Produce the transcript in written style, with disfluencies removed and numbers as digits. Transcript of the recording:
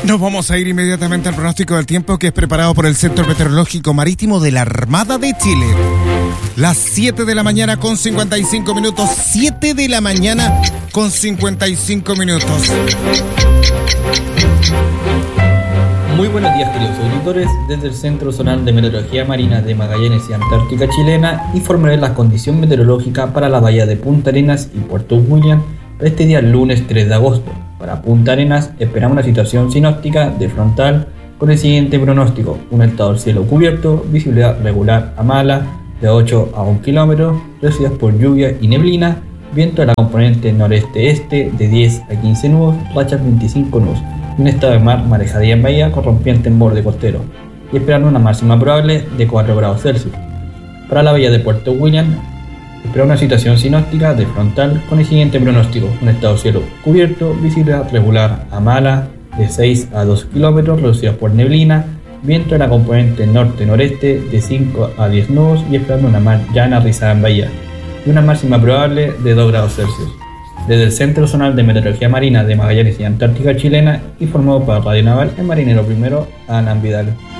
Nos vamos a ir inmediatamente al pronóstico del tiempo que es preparado por el Centro Meteorológico Marítimo de la Armada de Chile. Las 7 de la mañana con 55 minutos. 7 de la mañana con 55 minutos. Muy buenos días, queridos auditores. Desde el Centro Zonal de Meteorología Marina de Magallanes y Antártica Chilena informaré la condición meteorológica para la bahía de Punta Arenas y Puerto William para este día lunes 3 de agosto. Para Punta Arenas esperamos una situación sinóptica de frontal con el siguiente pronóstico: un estado del cielo cubierto, visibilidad regular a mala de 8 a 1 kilómetro, recibidas por lluvia y neblina, viento de la componente noreste-este de 10 a 15 nudos, rachas 25 nudos, y un estado de mar marejadía en bahía con rompiente en borde costero, y esperando una máxima probable de 4 grados Celsius. Para la bahía de Puerto William espera una situación sinóptica de frontal con el siguiente pronóstico: un estado de cielo cubierto, visibilidad regular a mala de 6 a 2 kilómetros, reducidas por neblina, viento de la componente norte-noreste de 5 a 10 nudos y esperando una mar llana rizada en bahía, y una máxima probable de 2 grados Celsius. Desde el Centro Zonal de Meteorología Marina de Magallanes y Antártica Chilena, informado para Radio Naval, el marinero primero, Alan Vidal.